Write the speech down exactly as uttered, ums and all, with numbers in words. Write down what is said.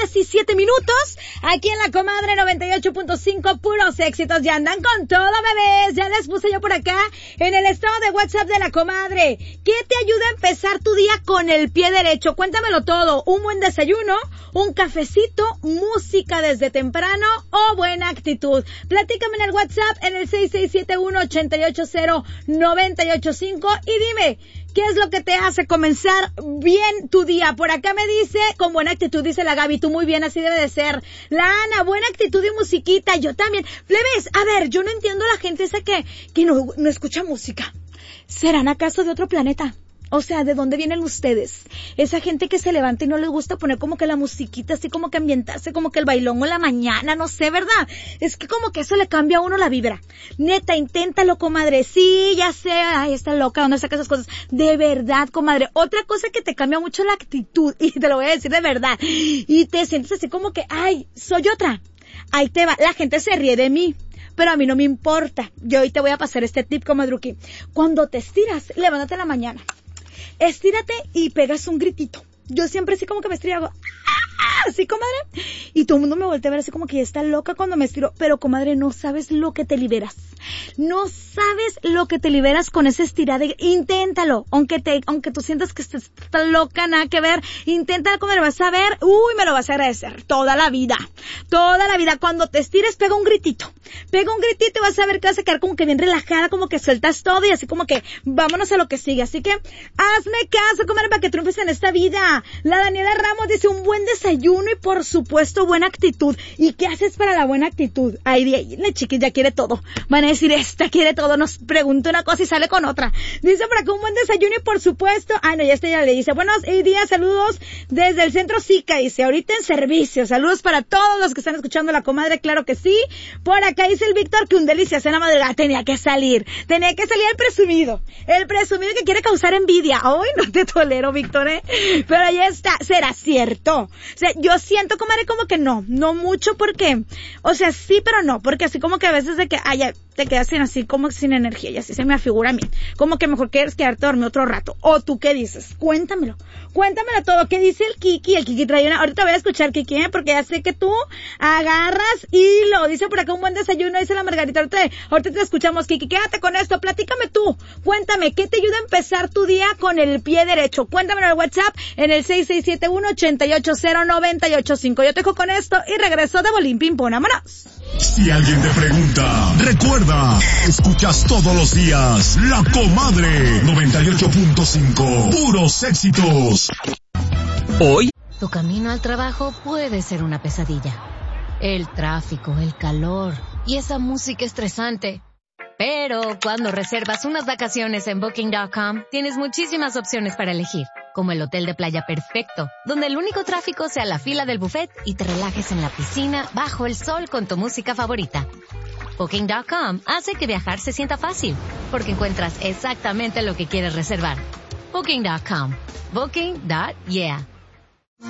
diecisiete minutos. Aquí en La Comadre noventa y ocho punto cinco, puros éxitos. Ya andan con todo, bebés. Ya les puse yo por acá en el estado de WhatsApp de La Comadre. ¿Qué te ayuda a empezar tu día con el pie derecho? Cuéntamelo todo. Un buen desayuno, un cafecito, música desde temprano o buena actitud. Platícame en el WhatsApp en el seis seis siete uno, ocho ocho cero, nueve ocho cinco y dime, ¿qué es lo que te hace comenzar bien tu día? Por acá me dice, con buena actitud, dice la Gaby, tú muy bien, así debe de ser. La Ana, buena actitud y musiquita, yo también. Plebes, a ver, yo no entiendo a la gente esa que, que no, no escucha música. ¿Serán acaso de otro planeta? O sea, ¿de dónde vienen ustedes? Esa gente que se levanta y no les gusta poner como que la musiquita, así como que ambientarse, como que el bailongo en la mañana, no sé, ¿verdad? Es que como que eso le cambia a uno la vibra. Neta, inténtalo, comadre. Sí, ya sé, ay, está loca, ¿dónde saca esas cosas? De verdad, comadre. Otra cosa que te cambia mucho la actitud, y te lo voy a decir de verdad, y te sientes así como que, ay, soy otra. Ahí te va, la gente se ríe de mí. Pero a mí no me importa. Yo hoy te voy a pasar este tip, comadruki. Cuando te estiras, levántate en la mañana. Estírate y pegas un gritito. Yo siempre así como que me estiro y hago, ¡ah! Así, comadre. Y todo el mundo me voltea a ver así como que ya está loca cuando me estiro. Pero, comadre, no sabes lo que te liberas. No sabes lo que te liberas con ese estirada. Inténtalo. Aunque te, aunque tú sientas que estás loca, nada que ver. Inténtalo, comadre. Vas a ver. Uy, me lo vas a agradecer. Toda la vida. Toda la vida. Cuando te estires, pega un gritito. Pega un gritito y vas a ver que vas a quedar como que bien relajada, como que sueltas todo y así como que vámonos a lo que sigue. Así que hazme caso, comadre, para que triunfes en esta vida. La Daniela Ramos dice un buen desayuno y por supuesto buena actitud. ¿Y qué haces para la buena actitud? Ay, de ahí, la chiquis ya quiere todo. Van a decir, esta quiere todo, nos pregunta una cosa y sale con otra. Dice por acá un buen desayuno y por supuesto, ay no, ya este ya le dice, buenos días, saludos desde el centro Sica, dice, ahorita en servicio, saludos para todos los que están escuchando La Comadre, claro que sí. Por acá dice el Víctor que un delicia en la madrugada tenía que salir, tenía que salir el presumido, el presumido que quiere causar envidia. Ay, no te tolero, Víctor, eh, pero ahí está, será cierto. O sea, yo siento, comadre, como que no, no mucho porque, o sea, sí, pero no, porque así como que a veces de que, ay, ya, te quedas sin así como sin energía y así se me afigura a mí. Como que mejor quieres quedarte a dormir otro rato. ¿O tú qué dices? Cuéntamelo. Cuéntamelo todo. ¿Qué dice el Kiki? El Kiki trae una... Ahorita voy a escuchar, Kiki, ¿eh? Porque ya sé que tú agarras y lo dice por acá un buen desayuno, dice la Margarita. Ahorita, ahorita te escuchamos, Kiki. Quédate con esto. Platícame tú. Cuéntame, ¿qué te ayuda a empezar tu día con el pie derecho? Cuéntamelo en el WhatsApp en el seis seis siete uno, ocho ocho cero, nueve ocho cinco. Yo te dejo con esto y regreso de Bolín Ping Pong. ¡Vámonos! Si alguien te pregunta, recuerda, escuchas todos los días La Comadre noventa y ocho punto cinco, puros éxitos. Hoy, tu camino al trabajo puede ser una pesadilla. El tráfico, el calor y esa música estresante. Pero cuando reservas unas vacaciones en Booking punto com, tienes muchísimas opciones para elegir, como el hotel de playa perfecto, donde el único tráfico sea la fila del buffet y te relajes en la piscina bajo el sol con tu música favorita. Booking punto com hace que viajar se sienta fácil, porque encuentras exactamente lo que quieres reservar. Booking punto com. Booking. Yeah.